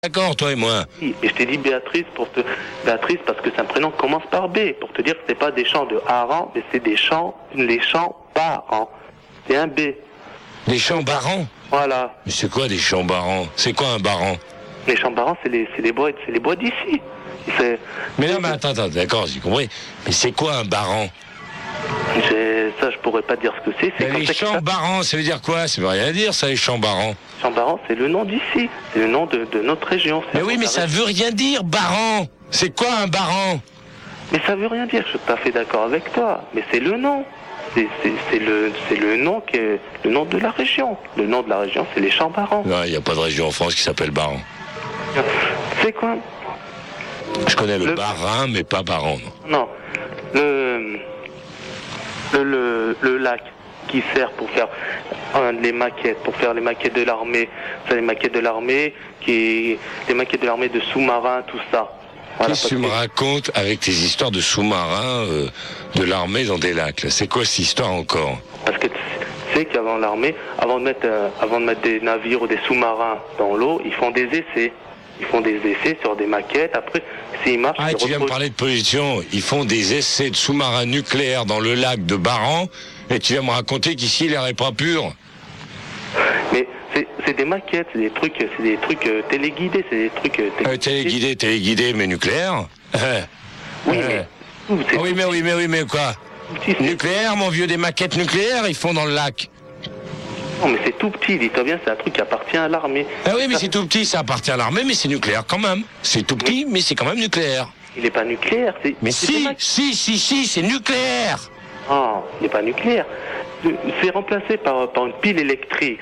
D'accord, toi et moi. Et je t'ai dit Béatrice Béatrice parce que c'est un prénom qui commence par B, pour te dire que c'est pas des champs de harangue, mais c'est les champs barans. C'est un B. Des champs barans? Voilà. Mais c'est quoi des champs barans? C'est quoi un baran? Les champs barans, c'est les bois d'ici. Mais non, mais attends, d'accord, j'ai compris. Mais c'est quoi un baran? Ça, je pourrais pas dire ce que c'est. Les champs barans, ça veut dire quoi? Ça veut rien dire, ça, les champs barans. Champs barans, c'est le nom d'ici. C'est le nom de notre région. Mais oui, mais ça veut rien dire, baran. C'est quoi un baran? Mais ça veut rien dire, je suis tout à fait d'accord avec toi. Mais c'est le nom. C'est le nom qui est le nom de la région. Le nom de la région, c'est les champs barans. Non, il n'y a pas de région en France qui s'appelle baran. C'est quoi? Je connais le barin, mais pas baran. Non. Le lac qui sert pour faire les maquettes, de l'armée. C'est les maquettes de l'armée, les maquettes de l'armée de sous-marins, tout ça. Voilà, qu'est-ce que tu me racontes avec tes histoires de sous-marins de l'armée dans des lacs? C'est quoi cette histoire encore? Parce que tu sais qu'avant l'armée, avant de mettre des navires ou des sous-marins dans l'eau, ils font des essais. Ils font des essais sur des maquettes. Après, s'ils marchent... Ah, tu viens me parler de pollution. Ils font des essais de sous-marins nucléaires dans le lac de Baran, et tu viens me raconter qu'ici, l'air est pas pur. Mais c'est des maquettes, c'est des trucs téléguidés, c'est des trucs... téléguidés, mais nucléaires. Oui, mais quoi? Nucléaire, mon vieux, des maquettes nucléaires, ils font dans le lac. Non, mais c'est tout petit, dis-toi bien, c'est un truc qui appartient à l'armée. Ah oui, mais c'est tout petit, ça appartient à l'armée, mais c'est nucléaire quand même. C'est tout petit, mais c'est quand même nucléaire. Il n'est pas nucléaire, c'est... Mais si, c'est nucléaire. Non, il n'est pas nucléaire. C'est remplacé par une pile électrique.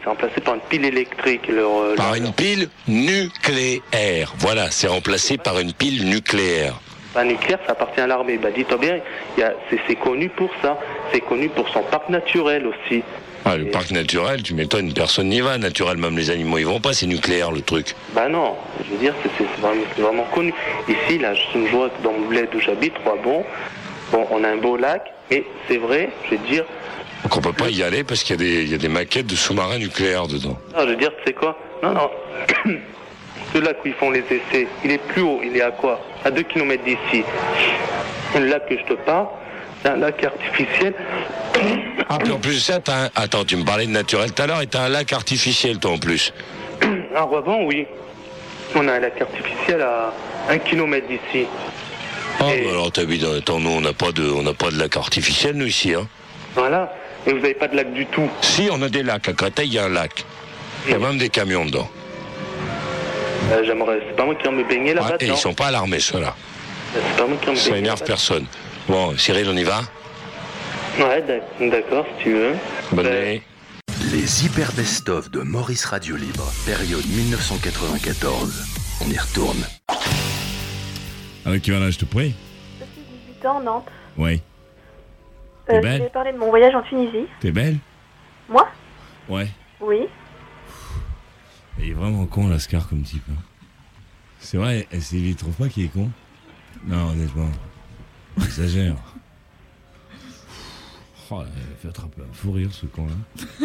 Une pile nucléaire. Voilà, c'est remplacé par une pile nucléaire. Pas nucléaire, ça appartient à l'armée. Bah, dis-toi bien, c'est connu pour ça. C'est connu pour son parc naturel aussi. Ah, le parc naturel, tu m'étonnes, personne n'y va, naturel, même les animaux ils vont pas, c'est nucléaire le truc. Bah non, je veux dire, c'est vraiment connu. Ici, là, je vois dans le bled où j'habite, bon, on a un beau lac, mais c'est vrai, je veux dire... Donc on peut pas y aller parce qu'il y a des maquettes de sous-marins nucléaires dedans. Non, je veux dire, c'est quoi? Non. Ce lac où ils font les essais, il est plus haut, il est à quoi? À 2 km d'ici. Le lac que je te parle, c'est un lac artificiel. Ah, puis en plus de ça, attends, tu me parlais de naturel tout à l'heure, et t'as un lac artificiel, toi, en plus. À Roivant, oui. On a un lac artificiel à 1 km d'ici. Ah, bah alors t'habites dans... nous, on n'a pas de lac artificiel, nous, ici, hein. Voilà. Et vous n'avez pas de lac du tout? Si, on a des lacs. À Créteil, il y a un lac. Il y a même des camions dedans. C'est pas moi qui vais me baigner là-bas. Et ils sont pas alarmés, ceux-là. C'est pas moi qui vais me baigner. Ça énerve personne. Bon, Cyril, on y va? Ouais, d'accord, si tu veux. Bonne nuit. Les hyper best-of de Maurice Radio Libre, période 1994. On y retourne. Avec qui là, je te prie? Je suis 18 ans, Nantes. Oui. T'es belle? Je vais parler de mon voyage en Tunisie. T'es belle? Moi? Ouais. Oui. Il est vraiment con, Lascar, comme type. C'est vrai, Sylvie, trouve pas qu'il est con? Non, honnêtement. Il exagère. Oh, il fait attraper un fou rire, ce con-là.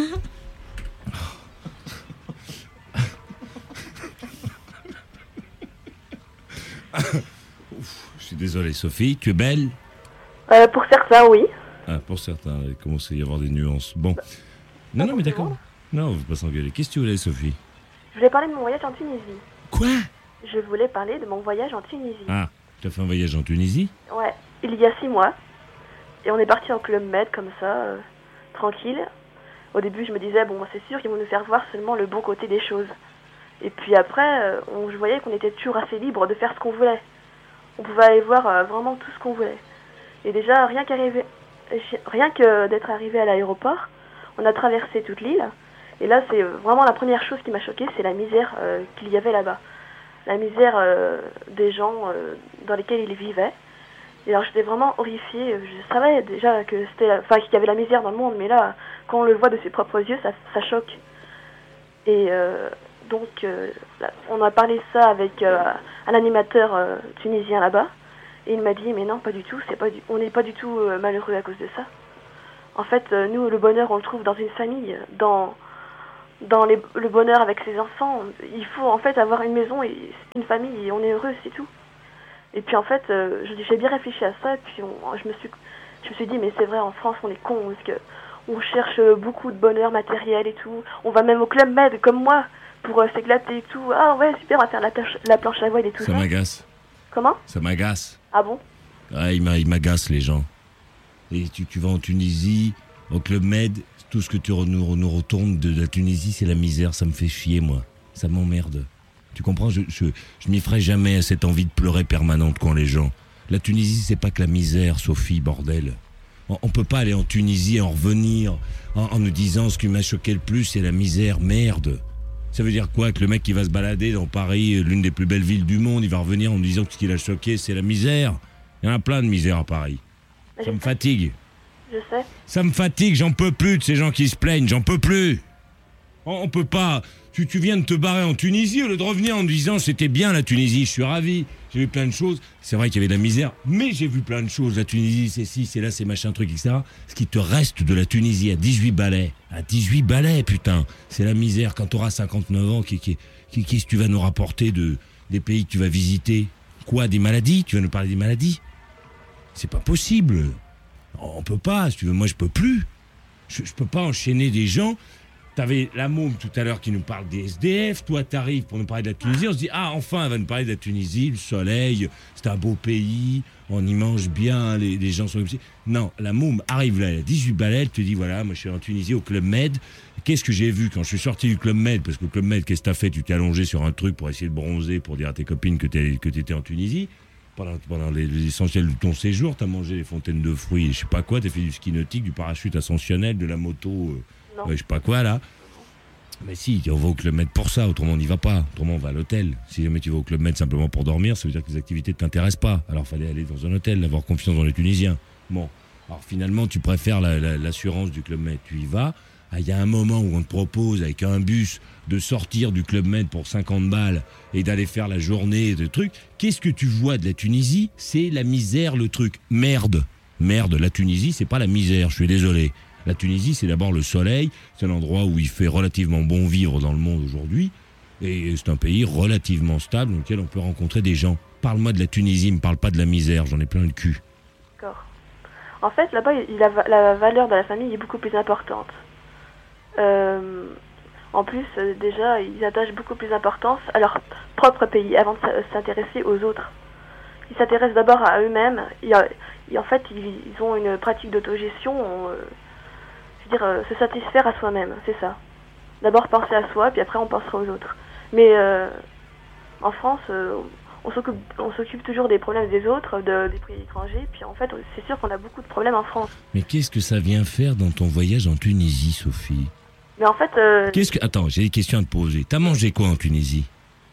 Je suis désolé, Sophie, tu es belle? Pour certains, oui. Ah, pour certains, il commence à y avoir des nuances. Bon. Non, mais d'accord. Non, on ne veut pas s'engueuler. Qu'est-ce que tu voulais, Sophie? Je voulais parler de mon voyage en Tunisie. Quoi? Je voulais parler de mon voyage en Tunisie. Ah, tu as fait un voyage en Tunisie? Ouais, il y a 6 mois. Et on est parti en Club Med, comme ça, tranquille. Au début, je me disais, bon, c'est sûr qu'ils vont nous faire voir seulement le bon côté des choses. Et puis après, je voyais qu'on était toujours assez libre de faire ce qu'on voulait. On pouvait aller voir vraiment tout ce qu'on voulait. Et déjà, rien que d'être arrivé à l'aéroport, on a traversé toute l'île. Et là, c'est vraiment la première chose qui m'a choquée, c'est la misère qu'il y avait là-bas. La misère des gens dans lesquels ils vivaient. Et alors j'étais vraiment horrifiée. Je savais déjà que qu'il y avait la misère dans le monde, mais là, quand on le voit de ses propres yeux, ça choque. Et donc, on a parlé ça avec un animateur tunisien là-bas. Et il m'a dit, mais non, pas du tout, on n'est pas du tout malheureux à cause de ça. En fait, nous, le bonheur, on le trouve dans une famille, dans dans le bonheur avec ses enfants. Il faut en fait avoir une maison et une famille et on est heureux, c'est tout. Et puis en fait, j'ai bien réfléchi à ça et puis je me suis dit mais c'est vrai, en France on est cons parce que on cherche beaucoup de bonheur matériel et tout. On va même au Club Med comme moi pour s'éclater et tout. Ah ouais, super, on va faire la planche à voile et tout ça. Ça m'agace. Comment ? Ça m'agace. Ah bon ? Ouais, ils m'agacent les gens. Et tu vas en Tunisie, au Club Med, tout ce que nous retourne de la Tunisie, c'est la misère. Ça me fait chier, moi. Ça m'emmerde. Tu comprends ? Je m'y ferai jamais à cette envie de pleurer permanente qu'ont les gens. La Tunisie, c'est pas que la misère, Sophie, bordel. On peut pas aller en Tunisie et en revenir en nous disant ce qui m'a choqué le plus, c'est la misère. Merde. Ça veut dire quoi ? Que le mec qui va se balader dans Paris, l'une des plus belles villes du monde, il va revenir en nous disant que ce qui l'a choqué, c'est la misère. Il y en a plein de misère à Paris. Ça me fatigue. Je sais. Ça me fatigue, j'en peux plus de ces gens qui se plaignent, j'en peux plus. On peut pas. Tu viens de te barrer en Tunisie au lieu de revenir en disant c'était bien la Tunisie, je suis ravi, j'ai vu plein de choses. C'est vrai qu'il y avait de la misère, mais j'ai vu plein de choses. La Tunisie, c'est ci, c'est là, c'est machin, truc, etc. Ce qui te reste de la Tunisie à 18 balais. À 18 balais, putain. C'est la misère. Quand tu auras 59 ans, qu'est-ce que tu vas nous rapporter des pays que tu vas visiter ? Quoi, des maladies ? Tu vas nous parler des maladies ? C'est pas possible. On peut pas, si tu veux. Moi, je peux plus. Je peux pas enchaîner des gens. T'avais la môme tout à l'heure qui nous parle des SDF. Toi, t'arrives pour nous parler de la Tunisie. On se dit, ah, enfin, elle va nous parler de la Tunisie, le soleil, c'est un beau pays, on y mange bien, les gens sont... Non, la môme arrive là, elle a 18 balais, elle te dit, voilà, moi, je suis en Tunisie au Club Med. Qu'est-ce que j'ai vu quand je suis sorti du Club Med ? Parce que le Club Med, qu'est-ce que t'as fait ? Tu t'es allongé sur un truc pour essayer de bronzer, pour dire à tes copines que t'étais en Tunisie. Pendant l'essentiel de ton séjour, t'as mangé les fontaines de fruits, je sais pas quoi, t'as fait du ski nautique, du parachute ascensionnel, de la moto, je sais pas quoi là. Mais si, on va au Club Med pour ça, autrement on n'y va pas, autrement on va à l'hôtel. Si jamais tu vas au Club Med simplement pour dormir, ça veut dire que les activités ne t'intéressent pas. Alors fallait aller dans un hôtel, avoir confiance dans les Tunisiens. Bon, alors finalement tu préfères l'assurance du Club Med, tu y vas. Il y a un moment où on te propose avec un bus de sortir du Club Med pour 50 balles et d'aller faire la journée de trucs. Qu'est-ce que tu vois de la Tunisie ? C'est la misère, le truc. Merde, la Tunisie, c'est pas la misère, je suis désolé. La Tunisie, c'est d'abord le soleil, c'est un endroit où il fait relativement bon vivre dans le monde aujourd'hui, et c'est un pays relativement stable dans lequel on peut rencontrer des gens. Parle-moi de la Tunisie, me parle pas de la misère, j'en ai plein le cul. D'accord. En fait, là-bas, la valeur de la famille est beaucoup plus importante. En plus, déjà, ils attachent beaucoup plus d'importance à leur propre pays avant de s'intéresser aux autres. Ils s'intéressent d'abord à eux-mêmes. Et en fait, ils ont une pratique d'autogestion. Se satisfaire à soi-même, c'est ça. D'abord penser à soi, puis après on pensera aux autres. Mais en France, on s'occupe toujours des problèmes des autres, des pays étrangers, puis en fait, c'est sûr qu'on a beaucoup de problèmes en France. Mais qu'est-ce que ça vient faire dans ton voyage en Tunisie, Sophie ? Mais en fait... Attends, j'ai des questions à te poser. T'as mangé quoi en Tunisie ?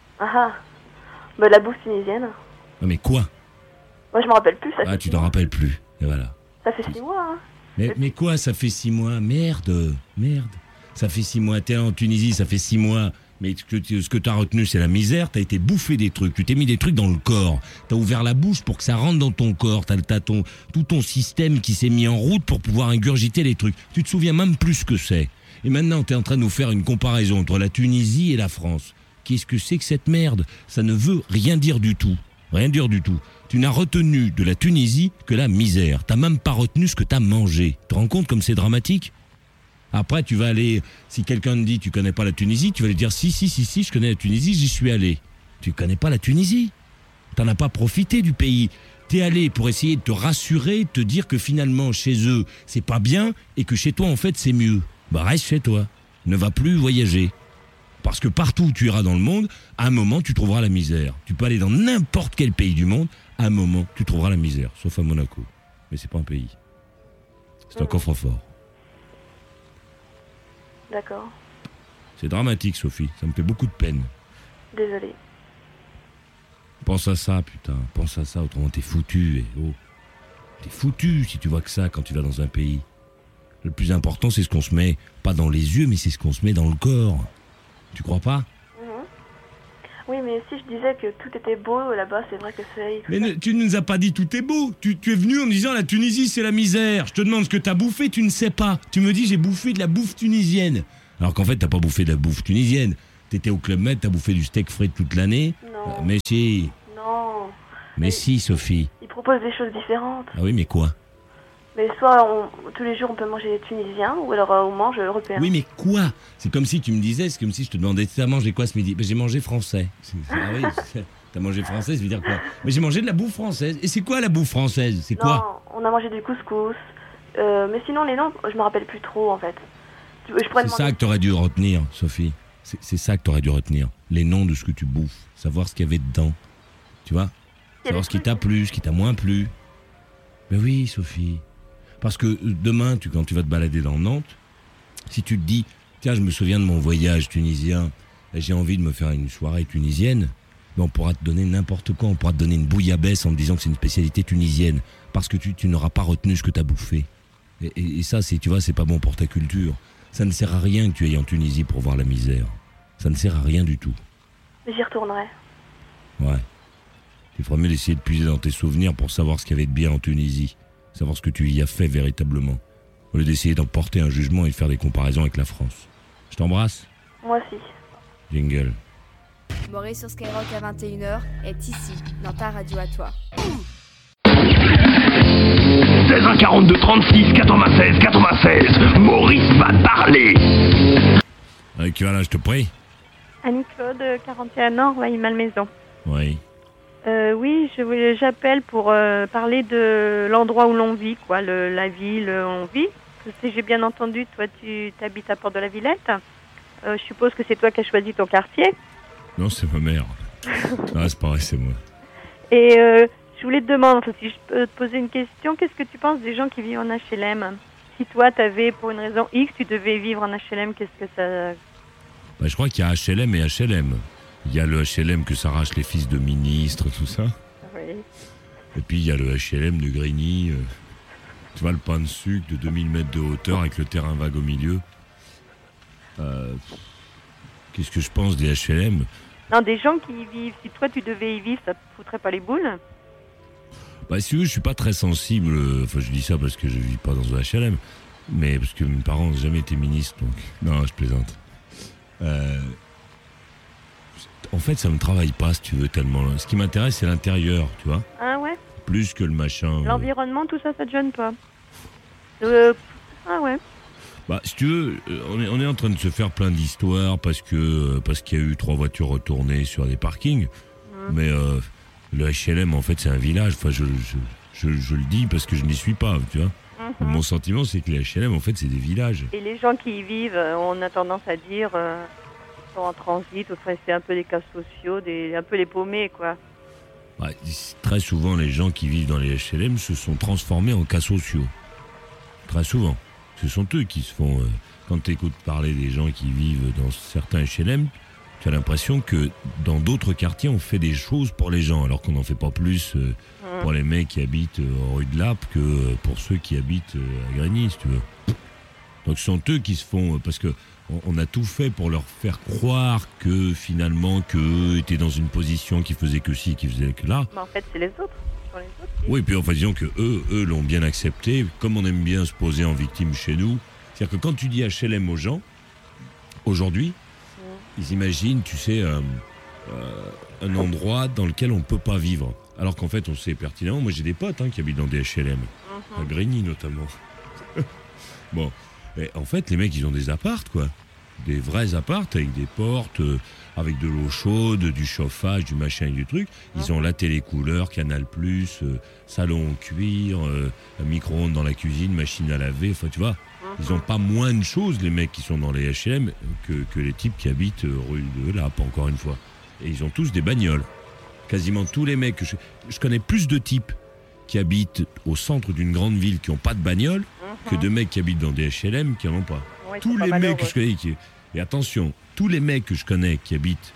La bouffe tunisienne. Mais quoi ? Moi, je me rappelle plus. Tu t'en rappelles plus, et voilà. Ça fait 6 mois, hein. Mais quoi, ça fait 6 mois ? Merde. Ça fait 6 mois, t'es en Tunisie, ça fait 6 mois. Mais ce que t'as retenu, c'est la misère. T'as été bouffé des trucs, tu t'es mis des trucs dans le corps. T'as ouvert la bouche pour que ça rentre dans ton corps. T'as tout ton système qui s'est mis en route pour pouvoir ingurgiter les trucs. Tu te souviens même plus ce que c'est. Et maintenant, t'es en train de nous faire une comparaison entre la Tunisie et la France. Qu'est-ce que c'est que cette merde ? Ça ne veut rien dire du tout. Rien dire du tout. Tu n'as retenu de la Tunisie que la misère. T'as même pas retenu ce que t'as mangé. Tu te rends compte comme c'est dramatique ? Après, tu vas aller... Si quelqu'un te dit tu connais pas la Tunisie, tu vas lui dire si, je connais la Tunisie, j'y suis allé. Tu connais pas la Tunisie ? T'en as pas profité du pays. T'es allé pour essayer de te rassurer, de te dire que finalement, chez eux, c'est pas bien et que chez toi, en fait, c'est mieux. Reste chez toi. Ne va plus voyager. Parce que partout où tu iras dans le monde, à un moment, tu trouveras la misère. Tu peux aller dans n'importe quel pays du monde, à un moment, tu trouveras la misère. Sauf à Monaco. Mais c'est pas un pays. C'est un coffre-fort. D'accord. C'est dramatique, Sophie. Ça me fait beaucoup de peine. Désolée. Pense à ça, putain. Pense à ça, autrement t'es foutu. T'es foutu si tu vois que ça quand tu vas dans un pays. Le plus important, c'est ce qu'on se met, pas dans les yeux, mais c'est ce qu'on se met dans le corps. Tu crois pas ? Oui, mais si je disais que tout était beau là-bas, c'est vrai que c'est... Mais tu ne nous as pas dit tout est beau. Tu es venu en me disant la Tunisie, c'est la misère. Je te demande ce que t'as bouffé, tu ne sais pas. Tu me dis j'ai bouffé de la bouffe tunisienne. Alors qu'en fait, t'as pas bouffé de la bouffe tunisienne. T'étais au Club Med, t'as bouffé du steak frit toute l'année. Non. Mais si. Non. Mais si, Sophie. Ils proposent des choses différentes. Ah oui, mais quoi? Mais soit tous les jours on peut manger tunisien, ou alors on mange européen. Oui, mais quoi? C'est comme si tu me disais, c'est comme si je te demandais, t'as mangé quoi ce midi? Ben, j'ai mangé français. Ah oui, t'as mangé français, ça veut dire quoi? Mais j'ai mangé de la bouffe française. Et c'est quoi la bouffe française? C'est quoi? Non, on a mangé du couscous. Mais sinon, les noms, je me rappelle plus trop, en fait. C'est ça que t'aurais dû retenir, Sophie. C'est ça que t'aurais dû retenir. Les noms de ce que tu bouffes. Savoir ce qu'il y avait dedans. Tu vois? Savoir ce qui t'a plu, ce qui t'a moins plu. Ben oui, Sophie. Parce que demain, quand tu vas te balader dans Nantes, si tu te dis, tiens, je me souviens de mon voyage tunisien, j'ai envie de me faire une soirée tunisienne, ben on pourra te donner n'importe quoi. On pourra te donner une bouillabaisse en te disant que c'est une spécialité tunisienne. Parce que tu n'auras pas retenu ce que t'as bouffé. Et ça, tu vois, c'est pas bon pour ta culture. Ça ne sert à rien que tu ailles en Tunisie pour voir la misère. Ça ne sert à rien du tout. Mais j'y retournerai. Ouais. Il faudrait mieux d'essayer de puiser dans tes souvenirs pour savoir ce qu'il y avait de bien en Tunisie. Savoir ce que tu y as fait véritablement. Au lieu d'essayer d'en porter un jugement et de faire des comparaisons avec la France. Je t'embrasse. Moi aussi. Jingle. Maurice sur Skyrock à 21h est ici, dans ta radio à toi. 16 1 42 36 96 Maurice va parler. Qui va là, je te prie? Annie-Claude, 41 ans, Rueil-Malmaison. Oui. Oui, j'appelle pour parler de l'endroit où l'on vit, quoi, la ville où on vit. Si j'ai bien entendu, toi, tu habites à Port de la Villette. Je suppose que c'est toi qui as choisi ton quartier. Non, c'est ma mère. Non, c'est pas vrai, c'est moi. Et je voulais te demander, si je peux te poser une question, qu'est-ce que tu penses des gens qui vivent en HLM? Si toi, t'avais, pour une raison X, tu devais vivre en HLM, qu'est-ce que ça... Bah, je crois qu'il y a HLM et HLM. Il y a le HLM que s'arrachent les fils de ministres, tout ça. Oui. Et puis il y a le HLM de Grigny. Tu vois, le pain de sucre de 2000 mètres de hauteur avec le terrain vague au milieu. Qu'est-ce que je pense des HLM? Non, des gens qui y vivent. Si toi, tu devais y vivre, ça te foutrait pas les boules? Bah, si tu veux, je suis pas très sensible. Enfin, je dis ça parce que je vis pas dans un HLM. Mais parce que mes parents n'ont jamais été ministres, donc... Non, je plaisante. En fait, ça me travaille pas, si tu veux, tellement. Ce qui m'intéresse, c'est l'intérieur, tu vois. Ah ouais? Plus que le machin. L'environnement, tout ça, ça te gêne pas? Ah ouais. Bah, si tu veux, on est en train de se faire plein d'histoires parce qu'il y a eu 3 voitures retournées sur des parkings. Mais le HLM, en fait, c'est un village. Enfin, je le dis parce que je n'y suis pas, tu vois. Mon sentiment, c'est que les HLM, en fait, c'est des villages. Et les gens qui y vivent, on a tendance à dire, ils sont en transit, enfin, c'est un peu des cas sociaux, un peu les paumés, quoi. Ouais, très souvent, les gens qui vivent dans les HLM se sont transformés en cas sociaux. Très souvent. Ce sont eux qui se font... quand tu écoutes parler des gens qui vivent dans certains HLM, tu as l'impression que dans d'autres quartiers, on fait des choses pour les gens, alors qu'on n'en fait pas plus pour les mecs qui habitent rue de Lappe que pour ceux qui habitent à Grigny, si tu veux. Donc ce sont eux qui se font... parce que on a tout fait pour leur faire croire que finalement, qu'eux étaient dans une position qui faisait que ci, qui faisait que là. Mais en fait, c'est les autres. Oui, puis enfin, disons que eux l'ont bien accepté, comme on aime bien se poser en victime chez nous. C'est-à-dire que quand tu dis HLM aux gens, aujourd'hui, ils imaginent, tu sais, un endroit dans lequel on ne peut pas vivre. Alors qu'en fait, on sait pertinemment, moi j'ai des potes qui habitent dans des HLM, à Grigny notamment. Bon, et en fait, les mecs, ils ont des appartes, quoi. Des vrais appartes avec des portes, avec de l'eau chaude, du chauffage, du machin et du truc. Ils ont la télé couleur, Canal+, salon en cuir, micro-ondes dans la cuisine, machine à laver, enfin tu vois. Ils n'ont pas moins de choses, les mecs qui sont dans les HLM, que les types qui habitent rue de Lappe, encore une fois. Et ils ont tous des bagnoles. Quasiment tous les mecs, je connais plus de types qui habitent au centre d'une grande ville qui n'ont pas de bagnole que de mecs qui habitent dans des HLM qui n'en ont pas. Oui, tous les mecs que je connais et attention, tous les mecs que je connais qui habitent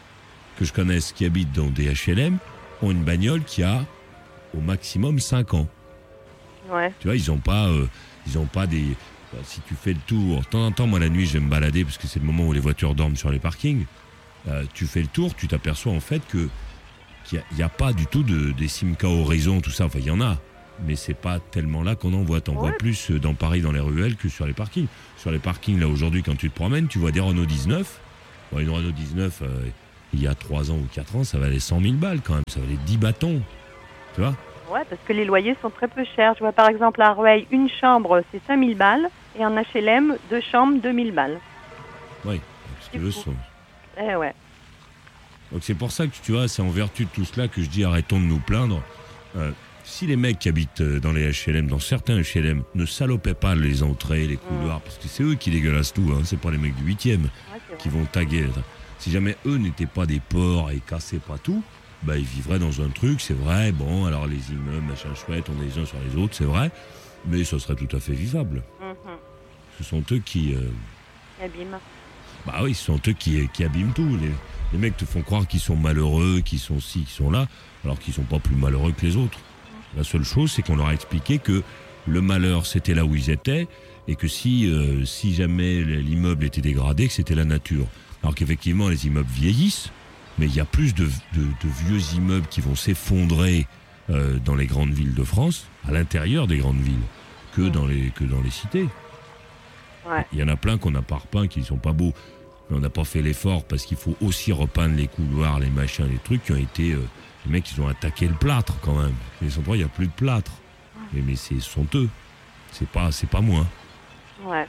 dans des HLM ont une bagnole qui a au maximum 5 ans. Ouais. Tu vois, ils ont pas des... Si tu fais le tour, de temps en temps, moi la nuit je vais me balader parce que c'est le moment où les voitures dorment sur les parkings. Tu fais le tour, tu t'aperçois en fait qu'il n'y a pas du tout des Simca Horizon, tout ça. Enfin, il y en a. Mais c'est pas tellement là qu'on en voit. T'en vois plus dans Paris, dans les ruelles, que sur les parkings. Sur les parkings, là, aujourd'hui, quand tu te promènes, tu vois des Renault 19. Bon, une Renault 19, il y a 3 ans ou 4 ans, ça valait 100 000 balles quand même. Ça valait 10 bâtons. Tu vois ? Ouais, parce que les loyers sont très peu chers. Je vois par exemple à Rueil, une chambre, c'est 5 000 balles. Et en HLM, 2 chambres, 2 000 balles. Oui, parce que eux sont... Eh ouais. Donc c'est pour ça que, tu vois, c'est en vertu de tout cela que je dis arrêtons de nous plaindre. Si les mecs qui habitent dans les HLM, dans certains HLM, ne salopaient pas les entrées, les couloirs, parce que c'est eux qui dégueulassent tout, hein, c'est pas les mecs du 8e qui vont taguer. Si jamais eux n'étaient pas des porcs et cassaient pas tout, bah ils vivraient dans un truc, c'est vrai, bon, alors les immeubles, machin chouette, on est les uns sur les autres, c'est vrai, mais ça serait tout à fait vivable. Ce sont eux qui... abîment. Bah oui, ce sont eux qui abîment tout. Les mecs te font croire qu'ils sont malheureux, qu'ils sont ci, qu'ils sont là, alors qu'ils sont pas plus malheureux que les autres. La seule chose, c'est qu'on leur a expliqué que le malheur, c'était là où ils étaient, et que si jamais l'immeuble était dégradé, que c'était la nature. Alors qu'effectivement, les immeubles vieillissent, mais il y a plus de vieux immeubles qui vont s'effondrer dans les grandes villes de France, à l'intérieur des grandes villes, que dans les cités. Ouais. Il y en a plein qu'on n'a pas repeints, qui ne sont pas beaux. Mais on n'a pas fait l'effort parce qu'il faut aussi repeindre les couloirs, les machins, les trucs qui ont été... les mecs, ils ont attaqué le plâtre quand même. Les endroits, il n'y a plus de plâtre. Mais ce sont eux. C'est pas moi. Ouais.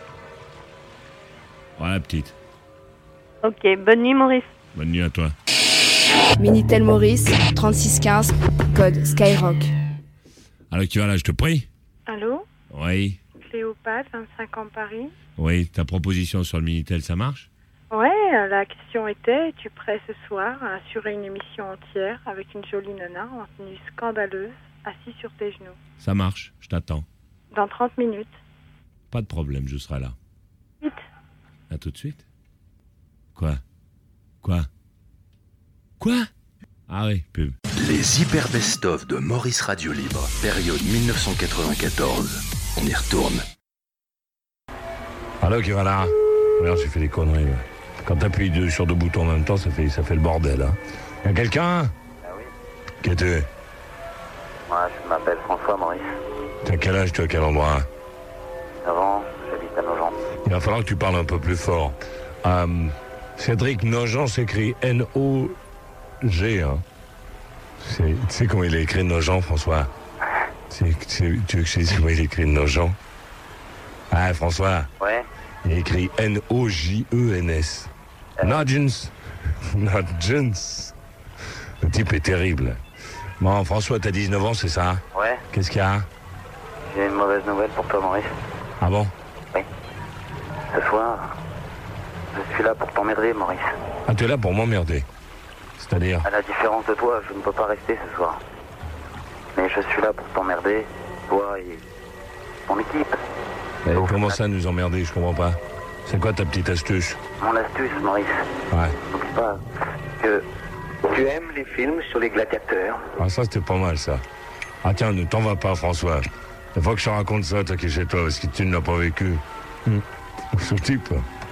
Voilà, petite. Ok, bonne nuit Maurice. Bonne nuit à toi. Minitel Maurice, 3615, code Skyrock. Alors, qui va là, je te prie? Allô? Oui. Cléopâtre, 25 ans Paris. Oui, ta proposition sur le Minitel, ça marche? Ouais, la question était, es-tu prêt ce soir à assurer une émission entière avec une jolie nana en tenue scandaleuse, assise sur tes genoux? Ça marche, je t'attends. Dans 30 minutes. Pas de problème, je serai là. Vite. À tout de suite. Quoi? Ah oui, pub. Les hyper best-of de Maurice Radio Libre, période 1994. On y retourne. Alors qui va là? Regarde, j'ai fait des conneries. Là. Quand t'appuies sur deux boutons en même temps, ça fait le bordel. Hein. Y'a quelqu'un? Ah oui. Qui es-tu? Moi, je m'appelle François Maurice. T'as quel âge, tu à quel endroit? Avant, j'habite à Nogent. Il va falloir que tu parles un peu plus fort. Cédric Nogent s'écrit N-O-G. Hein. Tu sais comment il est écrit Nogent, François? Tu veux que je dise comment il est écrit Nogent? Ah, François. Ouais. Il est écrit N-O-J-E-N-S. Nogents. Nogents. Le type est terrible. Bon, François, t'as 19 ans, c'est ça? Ouais. Qu'est-ce qu'il y a? J'ai une mauvaise nouvelle pour toi, Maurice. Ah bon? Oui. Ce soir, je suis là pour t'emmerder, Maurice. Ah, t'es là pour m'emmerder? C'est-à-dire? À la différence de toi, je ne peux pas rester ce soir. Mais je suis là pour t'emmerder, toi et ton équipe. Mais comment ça, nous emmerder? Je comprends pas. C'est quoi ta petite astuce? Mon astuce, Maurice. Ouais. N'oublie pas que tu aimes les films sur les gladiateurs. Ah, ça, c'était pas mal, ça. Ah, tiens, ne t'en vas pas, François. Il faut que je te raconte ça, toi qui es chez toi, parce que tu ne l'as pas vécu. Ce type.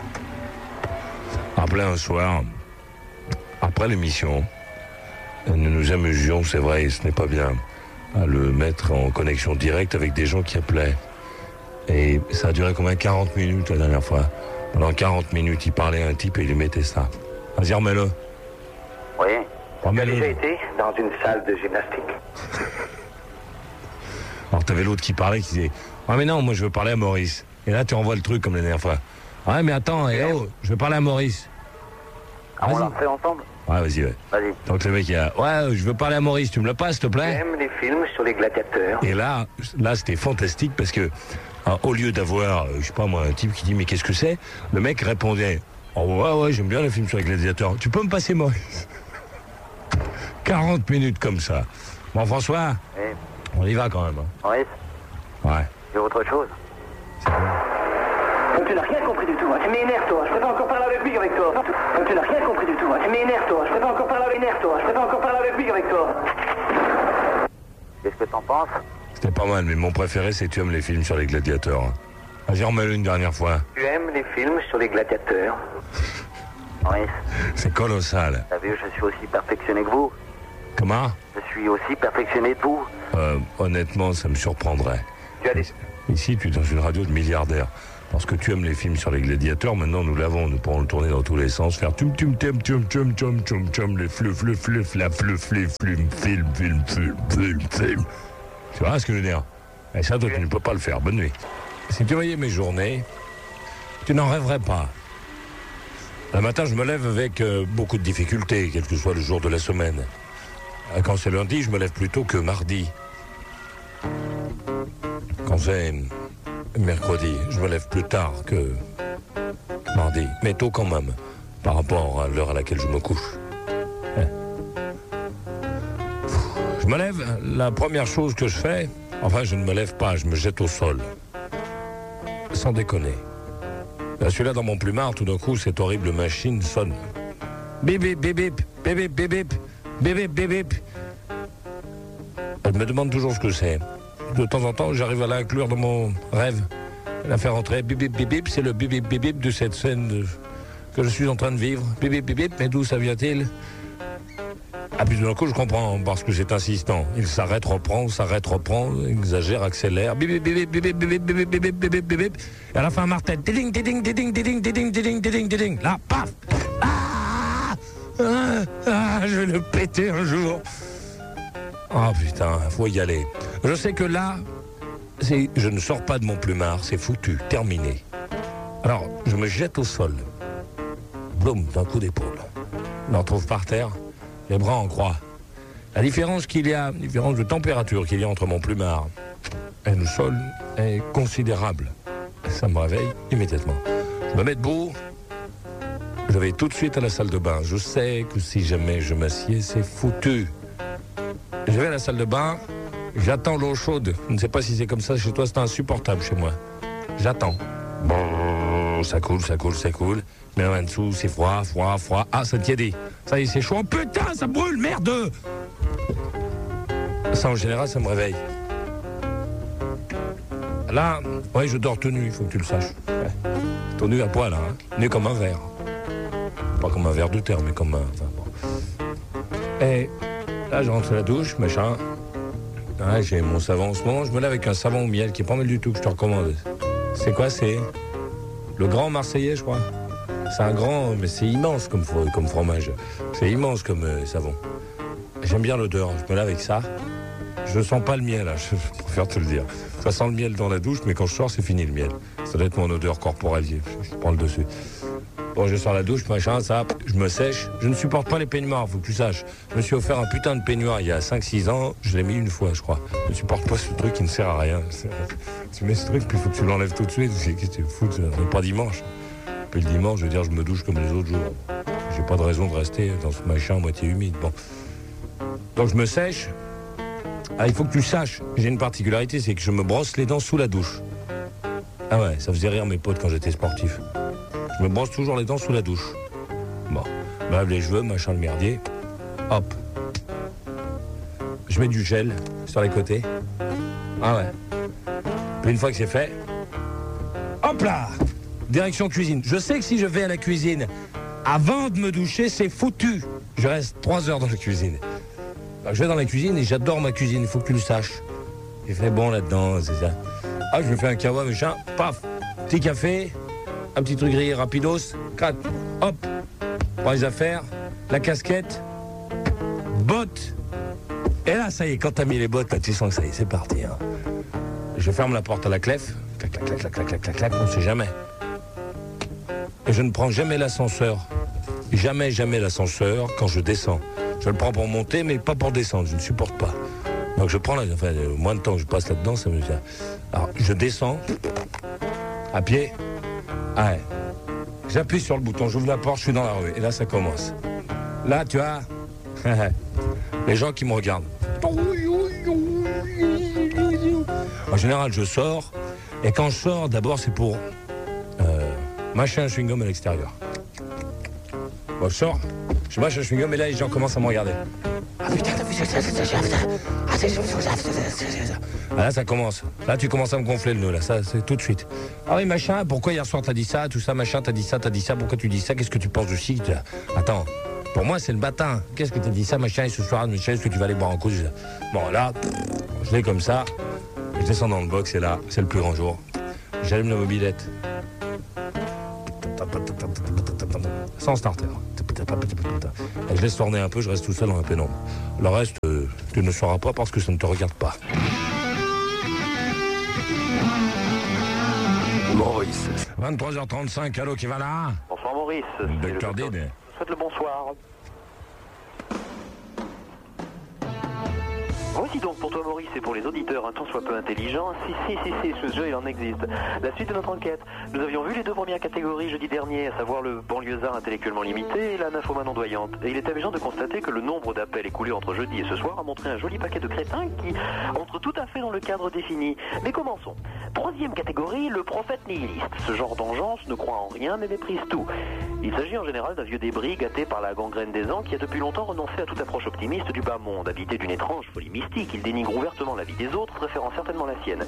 Après un soir, après l'émission, nous nous amusions, c'est vrai, et ce n'est pas bien, à le mettre en connexion directe avec des gens qui appelaient. Et ça a duré combien? 40 minutes la dernière fois. Pendant 40 minutes, il parlait à un type et il lui mettait ça. Vas-y, remets-le. Oui. Tu as Remets-le. déjà été dans une salle de gymnastique. Alors t'avais l'autre qui parlait, qui disait « Ah mais non, moi je veux parler à Maurice. » Et là tu envoies le truc comme la dernière fois. « Ouais mais attends, je veux parler à Maurice. » Ah, on l'a fait ensemble? Ouais, vas-y, ouais. Vas-y. Donc le mec il a « Ouais, je veux parler à Maurice, tu me le passes s'il te plaît ?» J'aime les films sur les gladiateurs. Et là c'était fantastique parce que au lieu d'avoir, je sais pas moi, un type qui dit « Mais qu'est-ce que c'est ?» Le mec répondait « Oh ouais, j'aime bien les films sur les gladiateurs. Tu peux me passer Maurice ?» 40 minutes comme ça. Bon François, Oui. on y va quand même. Hein. Maurice, Ouais. il y a autre chose. Tu n'as rien compris du tout, hein. Tu m'énerves toi, je peux pas encore parler avec lui avec toi. Tu n'as rien compris du tout, hein. Tu m'énerves toi, je peux pas encore parler avec toi. Je peux pas encore parler avec lui avec toi. Qu'est-ce que t'en penses? C'était pas mal, mais mon préféré c'est Tu aimes les films sur les gladiateurs. Hein. Vas-y, remets-le une dernière fois. Tu aimes les films sur les gladiateurs. Maurice, C'est colossal. t'as vu, je suis aussi perfectionné que vous. Comment? Je suis aussi perfectionné de vous. Honnêtement, ça me surprendrait. Tu as des... Ici, tu es dans une radio de milliardaires. Parce que tu aimes les films sur les gladiateurs, maintenant nous l'avons, nous pourrons le tourner dans tous les sens, faire tum tum tum tum tum tum tum tum les fluf fluf fluf la fluf fluf film. Tu vois ce que je veux dire? Et ça, toi, tu ne peux pas le faire. Bonne nuit. Si tu voyais mes journées, tu n'en rêverais pas. Le matin, je me lève avec beaucoup de difficultés, quel que soit le jour de la semaine. Quand c'est lundi, je me lève plus tôt que mardi. Quand c'est mercredi, je me lève plus tard que mardi, mais tôt quand même, par rapport à l'heure à laquelle je me couche. Je me lève, la première chose que je fais, enfin je ne me lève pas, je me jette au sol. Sans déconner. Là, je suis là dans mon plumard, tout d'un coup, cette horrible machine sonne. Bip bip bip bip, bip bip bip bip, bip bip bip bip. Elle me demande toujours ce que c'est. De temps en temps, j'arrive à l'inclure dans mon rêve. La faire entrer. Bip bip bip bip, c'est le bip bip bip bip de cette scène que je suis en train de vivre. Bip bip bip bip, mais d'où ça vient-il? Ah, puis d'un coup, je comprends, parce que c'est insistant. Il s'arrête, reprend, exagère, accélère. Bip bip bip bip bip bip bip bip bip bip bip. Et à la fin, Martel. Ding ding ding ding ding ding ding ding ding. Là, paf. Je vais le péter un jour. Ah putain, faut y aller. Je sais que là, je ne sors pas de mon plumard, c'est foutu, terminé. Alors, je me jette au sol. Boum, d'un coup d'épaule. Je me retrouve par terre, les bras en croix. La différence de température qu'il y a entre mon plumard et le sol est considérable. Ça me réveille immédiatement. Je me mets debout, je vais tout de suite à la salle de bain. Je sais que si jamais je m'assieds, c'est foutu. Je vais à la salle de bain, j'attends l'eau chaude. Je ne sais pas si c'est comme ça chez toi, c'est insupportable chez moi. J'attends. Bon, ça coule. Mais en dessous, c'est froid. Ah, ça tiédit. Ça y est, c'est chaud. Oh, putain, ça brûle, merde! Ça, en général, ça me réveille. Là, ouais, je dors tout nu, il faut que tu le saches. Ouais. Tout nu à poil, hein. Nu comme un verre. Pas comme un verre de terre, mais comme un... Enfin, bon. Et... là, je rentre à la douche, machin. Ouais, j'ai mon savon en ce moment. Je me lave avec un savon au miel qui est pas mal du tout, que je te recommande. C'est quoi? C'est le Grand Marseillais, je crois. C'est un grand, mais c'est immense comme fromage. C'est immense comme savon. J'aime bien l'odeur. Je me lave avec ça. Je sens pas le miel, là, je préfère te le dire. Ça sent le miel dans la douche, mais quand je sors, c'est fini le miel. Ça doit être mon odeur corporelle. Je prends le dessus. Bon, je sors la douche, machin, ça, je me sèche. Je ne supporte pas les peignoirs, faut que tu saches. Je me suis offert un putain de peignoir il y a 5-6 ans. Je l'ai mis une fois, je crois. Je ne supporte pas ce truc qui ne sert à rien. Tu mets ce truc, puis il faut que tu l'enlèves tout de suite. Qu'est-ce que tu fous? On n'est pas dimanche. Puis le dimanche, je veux dire, je me douche comme les autres jours. J'ai pas de raison de rester dans ce machin à moitié humide. Bon. Donc je me sèche. Ah, il faut que tu saches. J'ai une particularité, c'est que je me brosse les dents sous la douche. Ah ouais, ça faisait rire mes potes quand j'étais sportif. Je me brosse toujours les dents sous la douche. Bon, je me lave les cheveux, machin le merdier. Hop. Je mets du gel sur les côtés. Ah ouais. Puis une fois que c'est fait, hop là, direction cuisine. Je sais que si je vais à la cuisine avant de me doucher, c'est foutu. Je reste 3 heures dans la cuisine. Alors, je vais dans la cuisine et j'adore ma cuisine, il faut que tu le saches. J'ai fait bon là-dedans, c'est ça. Ah, je me fais un kawa, machin, paf, petit café, un petit truc grillé rapidos, 4, hop, prends les affaires, la casquette, bottes. Et là, ça y est, quand t'as mis les bottes, là, tu sens que ça y est, c'est parti. Hein. Je ferme la porte à la clef, clac, clac, clac, clac, clac, clac, clac, on ne sait jamais. Et je ne prends jamais l'ascenseur. Jamais l'ascenseur quand je descends. Je le prends pour monter, mais pas pour descendre, je ne supporte pas. Donc je prends, le moins de temps que je passe là-dedans, ça me... Alors, je descends, à pied, ouais. J'appuie sur le bouton, j'ouvre la porte, je suis dans la rue, et là, ça commence. Là, tu as les gens qui me regardent. En général, je sors, et quand je sors, d'abord, c'est pour mâcher un chewing-gum à l'extérieur. Bon, je sors, je mâche un chewing-gum, et là, les gens commencent à me regarder. Ah putain, t'as vu ça? Ah, là, ça commence. Là, tu commences à me gonfler le nœud, là, ça, c'est tout de suite. Ah oui, machin, pourquoi hier soir t'as dit ça, tout ça, machin, t'as dit ça, pourquoi tu dis ça, qu'est-ce que tu penses de ci? Attends, Pour moi, c'est le matin. Qu'est-ce que t'as dit ça, machin, et ce soir, machin, est-ce que tu vas aller boire un coup? Bon, là, je l'ai comme ça. Je descends dans le box et là, c'est le plus grand jour. J'allume la mobilette. Sans starter. Et je laisse tourner un peu, je reste tout seul dans la pénombre. Le reste, tu ne sauras pas parce que ça ne te regarde pas. Maurice. 23h35, allô, qui va là? Bonsoir Maurice. Docteur Did. Je vous souhaite le bonsoir. Voici donc pour toi Maurice et pour les auditeurs un tant soit peu intelligent. Si, ce jeu il en existe. La suite de notre enquête. Nous avions vu les deux premières catégories jeudi dernier, à savoir le banlieusard intellectuellement limité et la nymphomane ondoyante. Et il est amusant de constater que le nombre d'appels écoulés entre jeudi et ce soir a montré un joli paquet de crétins qui entrent tout à fait dans le cadre défini. Mais commençons. Troisième catégorie, le prophète nihiliste. Ce genre d'engeance ne croit en rien mais méprise tout. Il s'agit en général d'un vieux débris gâté par la gangrène des ans qui a depuis longtemps renoncé à toute approche optimiste du bas monde, habité d'une étrange folie mystique. Il dénigre ouvertement la vie des autres, préférant certainement la sienne.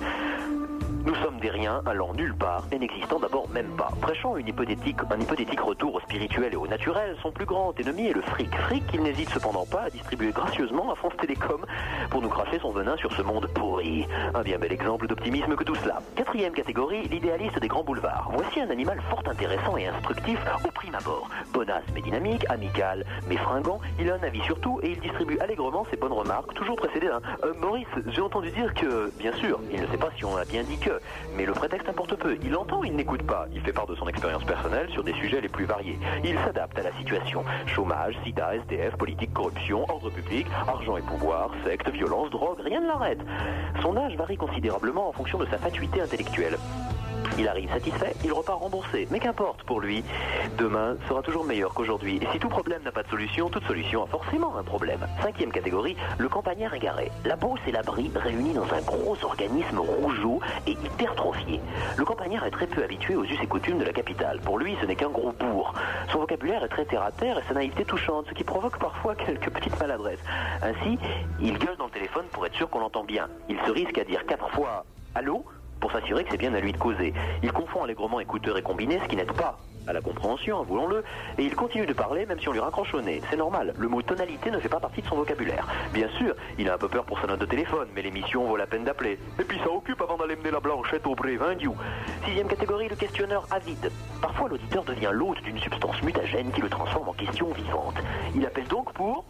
Nous sommes des riens, allant nulle part et n'existant d'abord même pas. Prêchant un hypothétique retour au spirituel et au naturel, son plus grand ennemi est le fric. Fric qu'il n'hésite cependant pas à distribuer gracieusement à France Télécom pour nous cracher son venin sur ce monde pourri. Un bien bel exemple d'optimisme que tout cela. Quatrième catégorie, l'idéaliste des grands boulevards. Voici un animal fort intéressant et instructif au prime abord. Bonasse mais dynamique, amical mais fringant, il a un avis sur tout et il distribue allègrement ses bonnes remarques, toujours précédées d'un Maurice, j'ai entendu dire que, bien sûr, il ne sait pas si on a bien dit que, mais le prétexte importe peu. Il entend, il n'écoute pas. Il fait part de son expérience personnelle sur des sujets les plus variés. Il s'adapte à la situation. Chômage, sida, SDF, politique, corruption, ordre public, argent et pouvoir, secte, violence, drogue, rien ne l'arrête. Son âge varie considérablement en fonction de sa fatuité intellectuelle. Il arrive satisfait, il repart remboursé. Mais qu'importe pour lui, demain sera toujours meilleur qu'aujourd'hui. Et si tout problème n'a pas de solution, toute solution a forcément un problème. Cinquième catégorie, le campagnard égaré. La Beauce et la Brie réunis dans un gros organisme rougeau et hypertrophié. Le campagnard est très peu habitué aux us et coutumes de la capitale. Pour lui, ce n'est qu'un gros bourg. Son vocabulaire est très terre-à-terre et sa naïveté touchante, ce qui provoque parfois quelques petites maladresses. Ainsi, il gueule dans le téléphone pour être sûr qu'on l'entend bien. Il se risque à dire 4 fois « Allô ?» pour s'assurer que c'est bien à lui de causer. Il confond allègrement écouteur et combiné, ce qui n'aide pas à la compréhension, voulons-le, et il continue de parler même si on lui raccroche au nez. C'est normal, le mot tonalité ne fait pas partie de son vocabulaire. Bien sûr, il a un peu peur pour sa note de téléphone, mais l'émission vaut la peine d'appeler. Et puis ça occupe avant d'aller mener la blanchette au bré, Diou. Sixième catégorie, le questionneur avide. Parfois l'auditeur devient l'hôte d'une substance mutagène qui le transforme en question vivante. Il appelle donc pour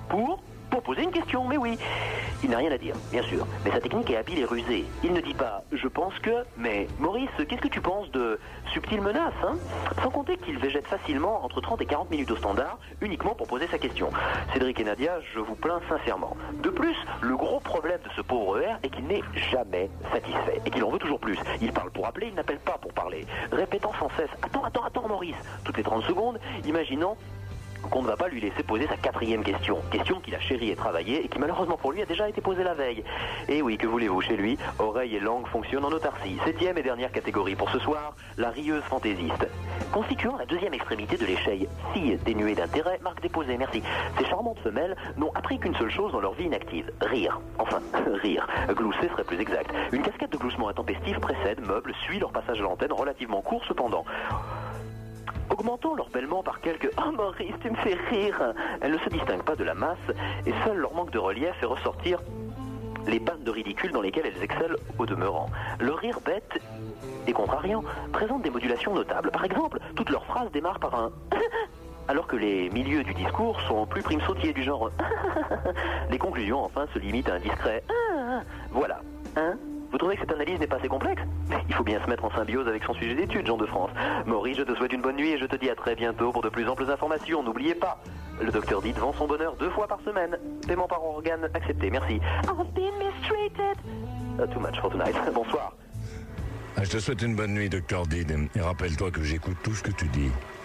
poser une question, mais oui. Il n'a rien à dire, bien sûr, mais sa technique est habile et rusée. Il ne dit pas « je pense que », mais « Maurice, qu'est-ce que tu penses de subtile menace, hein ?» Sans compter qu'il végète facilement entre 30 et 40 minutes au standard, uniquement pour poser sa question. Cédric et Nadia, je vous plains sincèrement. De plus, le gros problème de ce pauvre R est qu'il n'est jamais satisfait, et qu'il en veut toujours plus. Il parle pour appeler, il n'appelle pas pour parler, répétant sans cesse « Attends, Maurice !» toutes les 30 secondes, imaginant qu'on ne va pas lui laisser poser sa quatrième question. Question qu'il a chérie et travaillée et qui malheureusement pour lui a déjà été posée la veille. Et oui, que voulez-vous, chez lui, oreille et langue fonctionnent en autarcie. Septième et dernière catégorie pour ce soir, la rieuse fantaisiste. Constituant la deuxième extrémité de l'échelle, fille dénuée d'intérêt, marque déposée, merci. Ces charmantes femelles n'ont appris qu'une seule chose dans leur vie inactive, rire. Enfin, rire. Glousser serait plus exact. Une cascade de gloussements intempestifs précède, meuble, suit leur passage à l'antenne relativement court cependant. Augmentant leur bêlement par quelques « Oh Maurice, tu me fais rire !» Elles ne se distinguent pas de la masse et seul leur manque de relief fait ressortir les pannes de ridicule dans lesquelles elles excellent au demeurant. Leur rire bête et contrariant présente des modulations notables. Par exemple, toutes leurs phrases démarrent par un « alors que les milieux du discours sont plus prime-sautiers du genre « Les conclusions, enfin, se limitent à un discret « Voilà. Hein ?» Vous trouvez que cette analyse n'est pas assez complexe? Il faut bien se mettre en symbiose avec son sujet d'étude, Jean de France. Maurice, je te souhaite une bonne nuit et je te dis à très bientôt pour de plus amples informations. N'oubliez pas, le docteur Did vend son bonheur 2 fois par semaine. Paiement par organe accepté, merci. I've been mistreated. Too much for tonight. Bonsoir. Je te souhaite une bonne nuit, docteur Did, et rappelle-toi que j'écoute tout ce que tu dis.